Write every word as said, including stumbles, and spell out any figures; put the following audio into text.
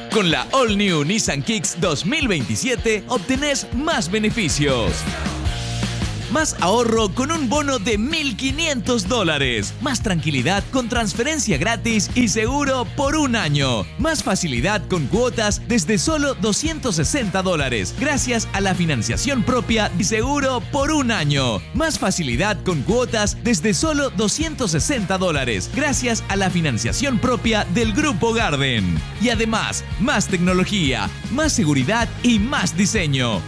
Con la All New Nissan Kicks dos mil veintisiete obtenés más beneficios. Más ahorro con un bono de mil quinientos dólares. Más tranquilidad con transferencia gratis y seguro por un año. Más facilidad con cuotas desde solo doscientos sesenta dólares. Gracias a la financiación propia y seguro por un año. Más facilidad con cuotas desde solo doscientos sesenta dólares. Gracias a la financiación propia del Grupo Garden. Y además, más tecnología, más seguridad y más diseño.